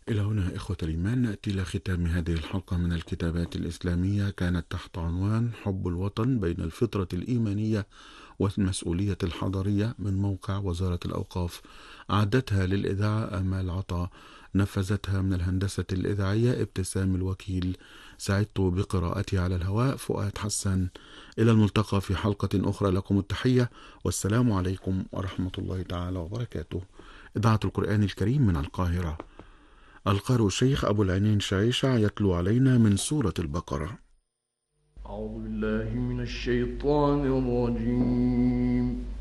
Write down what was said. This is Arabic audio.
إلى هنا إخوة الإيمان نأتي إلى ختام هذه الحلقة من الكتابات الإسلامية، كانت تحت عنوان حب الوطن بين الفطرة الإيمانية والمسؤولية الحضارية، من موقع وزارة الأوقاف. أعدتها للإذاعة آمال عطا، نفذتها من الهندسة الإذاعية ابتسام الوكيل، سعدت بقراءتها على الهواء فؤاد حسن. إلى الملتقى في حلقة أخرى، لكم التحية والسلام عليكم ورحمة الله تعالى وبركاته. إذاعة القرآن الكريم من القاهرة. القارئ الشيخ أبو العينين شعيشع يتلو علينا من سورة البقرة. أعوذ بالله من الشيطان الرجيم.